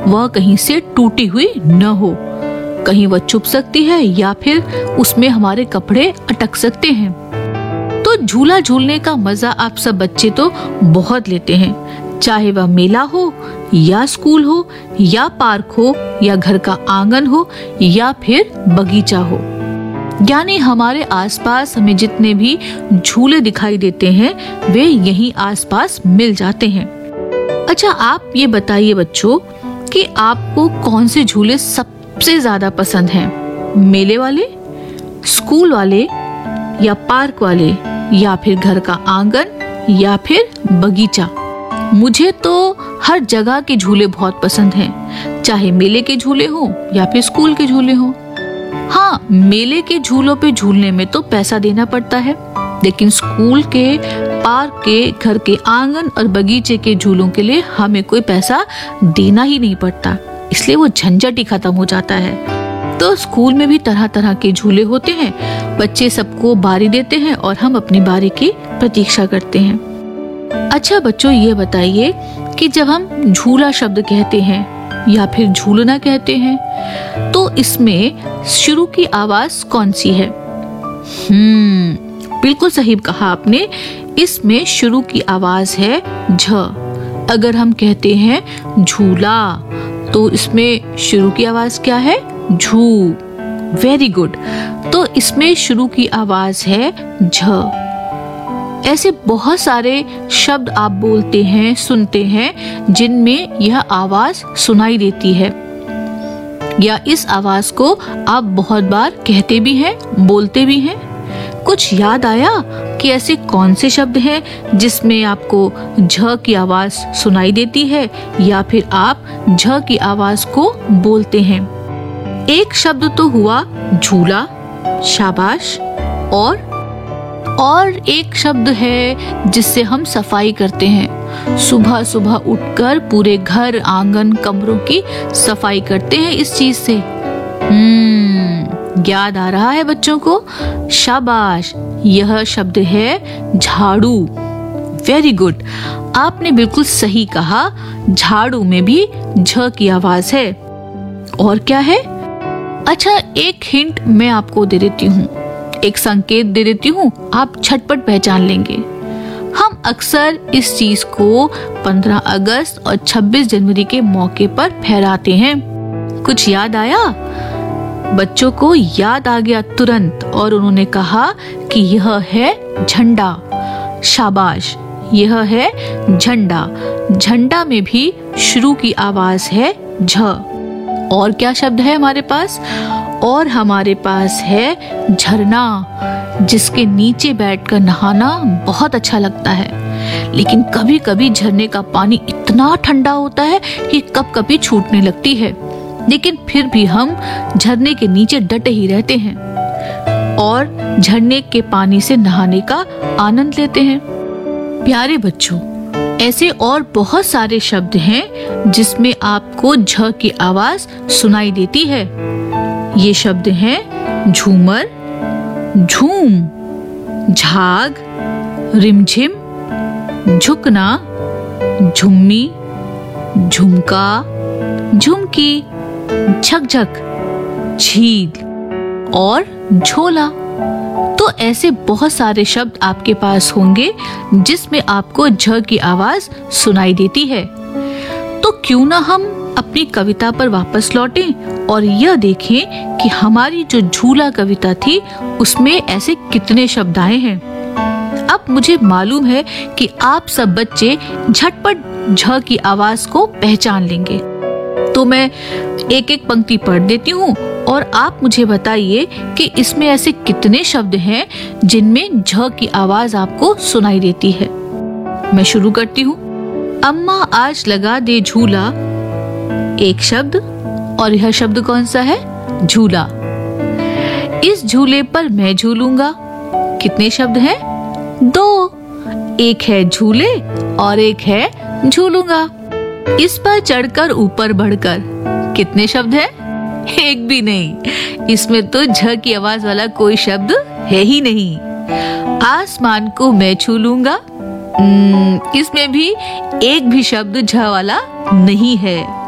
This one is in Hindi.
वह कहीं से टूटी हुई न हो। कहीं वह चुभ सकती है या फिर उसमें हमारे कपड़े अटक सकते हैं। तो झूला झूलने का मजा आप सब बच्चे तो बहुत लेते हैं, चाहे वह मेला हो या स्कूल हो या पार्क हो या घर का आंगन हो या फिर बगीचा हो। यानी हमारे आसपास हमें जितने भी झूले दिखाई देते हैं वे यहीं आसपास मिल जाते हैं। अच्छा, आप ये बताइए बच्चों कि आपको कौन से झूले सबसे ज्यादा पसंद हैं? मेले वाले, स्कूल वाले या पार्क वाले या फिर घर का आंगन या फिर बगीचा? मुझे तो हर जगह के झूले बहुत पसंद हैं, चाहे मेले के झूले हो या फिर स्कूल के झूले हो। हाँ, मेले के झूलों पे झूलने में तो पैसा देना पड़ता है, लेकिन स्कूल के, पार्क के, घर के आंगन और बगीचे के झूलों के लिए हमें कोई पैसा देना ही नहीं पड़ता, इसलिए वो झंझट ही खत्म हो जाता है। तो स्कूल में भी तरह तरह के झूले होते हैं, बच्चे सबको बारी देते हैं और हम अपनी बारी की प्रतीक्षा करते हैं। अच्छा बच्चों, ये बताइए कि जब हम झूला शब्द कहते हैं या फिर झूलना कहते हैं तो इसमें शुरू की आवाज कौन सी है? बिल्कुल सही कहा आपने, इसमें शुरू की आवाज है झ। अगर हम कहते हैं झूला तो इसमें शुरू की आवाज क्या है? झू। Very good. तो इसमें शुरू की आवाज है झ। ऐसे बहुत सारे शब्द आप बोलते हैं, सुनते हैं जिनमें यह आवाज सुनाई देती है, या इस आवाज को आप बहुत बार कहते भी हैं, बोलते भी हैं। कुछ याद आया कि ऐसे कौन से शब्द हैं जिसमें आपको झ की आवाज सुनाई देती है या फिर आप झ की आवाज को बोलते हैं? एक शब्द तो हुआ झूला, शाबाश, और एक शब्द है जिससे हम सफाई करते हैं। सुबह सुबह उठकर पूरे घर, आंगन, कमरों की सफाई करते हैं इस चीज से। याद आ रहा है बच्चों को? शाबाश, यह शब्द है झाड़ू। वेरी गुड, आपने बिल्कुल सही कहा, झाड़ू में भी झ की आवाज है। और क्या है? अच्छा, एक हिंट मैं आपको दे देती हूँ, एक संकेत दे देती हूँ, आप झटपट पहचान लेंगे। हम अक्सर इस चीज को 15 अगस्त और 26 जनवरी के मौके पर फहराते हैं। कुछ याद आया? बच्चों को याद आ गया तुरंत और उन्होंने कहा कि यह है झंडा। शाबाश, यह है झंडा। झंडा में भी शुरू की आवाज है झ। और क्या शब्द है हमारे पास? और हमारे पास है झरना, जिसके नीचे बैठकर नहाना बहुत अच्छा लगता है। लेकिन कभी कभी झरने का पानी इतना ठंडा होता है कि कब कभी छूटने लगती है, लेकिन फिर भी हम झरने के नीचे डटे ही रहते हैं और झरने के पानी से नहाने का आनंद लेते हैं। प्यारे बच्चों, ऐसे और बहुत सारे शब्द हैं जिसमें आपको झ की आवाज सुनाई देती है। ये शब्द हैं झूमर, झूम, झाग, रिमझिम, झुकना, झुम्मी, झुमका, झुमकी, झकझक, झील और झोला। तो ऐसे बहुत सारे शब्द आपके पास होंगे जिसमें आपको झ की आवाज सुनाई देती है। तो क्यों ना हम अपनी कविता पर वापस लौटें और यह देखें कि हमारी जो झूला कविता थी उसमें ऐसे कितने शब्द आए हैं। अब मुझे मालूम है कि आप सब बच्चे झटपट झ की आवाज को पहचान लेंगे, तो मैं एक एक पंक्ति पढ़ देती हूँ और आप मुझे बताइए कि इसमें ऐसे कितने शब्द हैं जिनमें झ की आवाज आपको सुनाई देती है। मैं शुरू करती हूँ। अम्मा आज लगा दे झूला, एक शब्द, और यह शब्द कौन सा है? झूला। इस झूले पर मैं झूलूंगा, कितने शब्द हैं? 2। एक है झूले और एक है झूलूंगा। इस पर चढ़कर ऊपर बढ़कर, कितने शब्द हैं? एक भी नहीं। इसमें तो झ की आवाज वाला कोई शब्द है ही नहीं। आसमान को मैं छू लूंगा, इसमें भी एक भी शब्द झ वाला नहीं है।